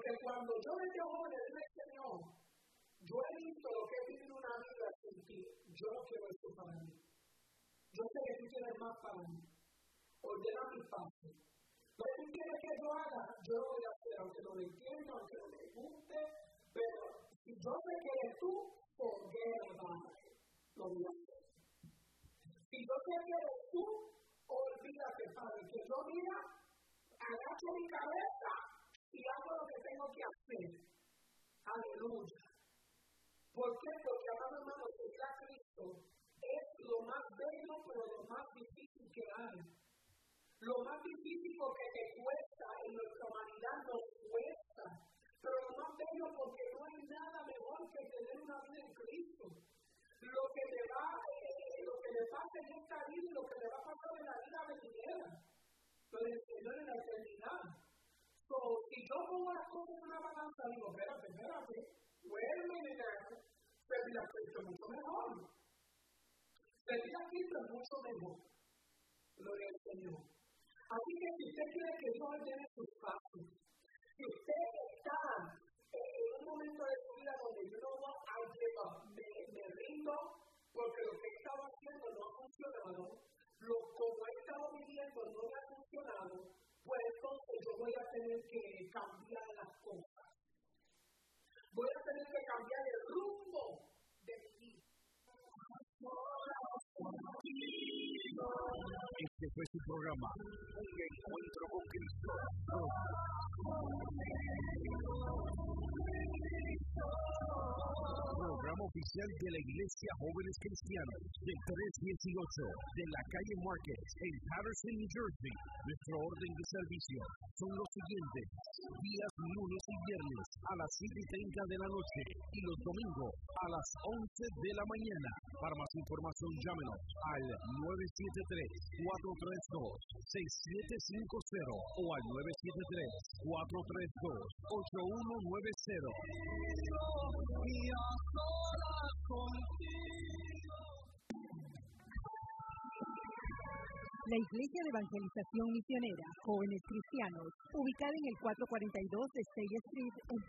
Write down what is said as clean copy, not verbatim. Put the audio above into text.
Porque cuando yo desde joven le digo al Señor, yo he visto lo que es vivir una vida sin ti. Yo no quiero esto para mí. Yo sé que tú tienes más para mí. Ordena mis pasos. Lo que tú quieres que yo haga, yo lo voy a hacer, aunque no lo entienda, aunque no me guste. Pero si yo sé que eres tú, forget about it. Lo voy a hacer. Si yo sé que eres tú, olvídate, Padre, que yo mira, agacho mi cabeza y hago lo que tengo que hacer. Aleluya. ¿Por qué? Porque, amado hermano, seguir a Cristo es lo más bello, pero lo más difícil que hay. Lo más difícil porque te cuesta, en nuestra humanidad nos cuesta. Pero lo más bello porque no hay nada mejor que tener una vida en Cristo. Lo que me pasa en esta vida y lo que me va a pasar en la vida venidera. Pero el Señor en la eternidad. So, si yo pongo las cosas en una balanza, digo, espérate, wait a minute, servir a Cristo es mucho mejor. Servir a Cristo es mucho mejor. Gloria al Señor. Así que si usted quiere que Dios ordene sus pasos, si usted está en un momento de su vida donde yo no voy a llevar, me rindo porque lo que he estado haciendo no ha funcionado, como he estado viviendo no me ha funcionado, pues entonces yo voy a tener que cambiar las cosas. Voy a tener que cambiar el rumbo de mi vida. Este fue su programa, Un Encuentro con Cristo. Programa oficial de la Iglesia Jóvenes Cristianos del 318 de la calle Market en Patterson, New Jersey. Nuestro orden de servicio son los siguientes: días lunes y viernes a las 7:30 de la noche y los domingos a las 11 de la mañana. Para más información llámenos al 973-432-6750 o al 973-432-8190. La Iglesia de Evangelización Misionera, Jóvenes Cristianos, ubicada en el 442 de State Street en